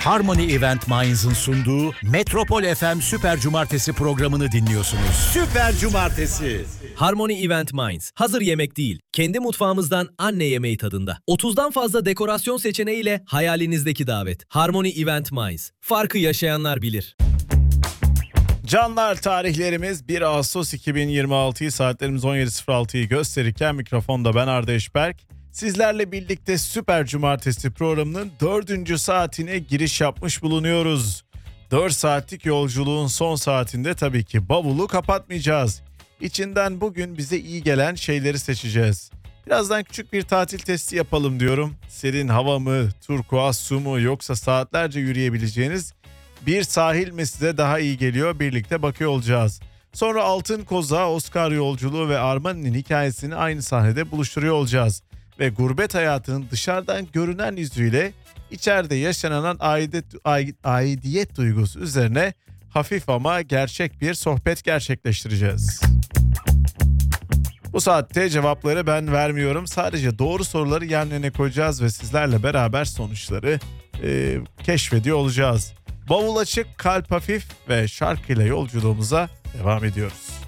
Harmony Event Minds'ın sunduğu Metropol FM Süper Cumartesi programını dinliyorsunuz. Süper Cumartesi. Harmony Event Minds. Hazır yemek değil. Kendi mutfağımızdan anne yemeği tadında. 30'dan fazla dekorasyon seçeneğiyle hayalinizdeki davet. Harmony Event Minds. Farkı yaşayanlar bilir. Canlar, tarihlerimiz 1 Ağustos 2026'yı, saatlerimiz 17.06'yı gösterirken mikrofonda ben Arda Eşberk. Sizlerle birlikte Süper Cumartesi programının 4. saatine giriş yapmış bulunuyoruz. 4 saatlik yolculuğun son saatinde tabii ki bavulu kapatmayacağız. İçinden bugün bize iyi gelen şeyleri seçeceğiz. Birazdan küçük bir tatil testi yapalım diyorum. Serin hava mı, turkuaz su mu, yoksa saatlerce yürüyebileceğiniz bir sahil mi size daha iyi geliyor? Birlikte bakıyor olacağız. Sonra Altın Koza, Oscar yolculuğu ve Armani'nin hikayesini aynı sahnede buluşturuyor olacağız. Ve gurbet hayatının dışarıdan görünen yüzüyle içeride yaşanan aidiyet duygusu üzerine hafif ama gerçek bir sohbet gerçekleştireceğiz. Bu saatte cevapları ben vermiyorum. Sadece doğru soruları yan yana koyacağız ve sizlerle beraber sonuçları keşfediyor olacağız. Bavul açık, kalp hafif ve şarkıyla yolculuğumuza devam ediyoruz.